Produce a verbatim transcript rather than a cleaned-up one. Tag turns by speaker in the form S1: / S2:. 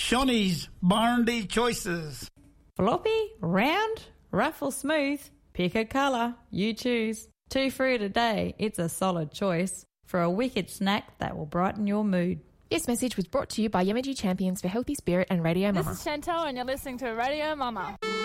S1: Shawnee's Barndy Choices.
S2: Floppy, round, rough or smooth, pick a colour, you choose. Two fruit a day, it's a solid choice for a wicked snack that will brighten your mood.
S3: This message was brought to you by Yamaji Champions for Healthy Spirit and Radio Mama.
S4: This is Chantal and you're listening to Radio Mama.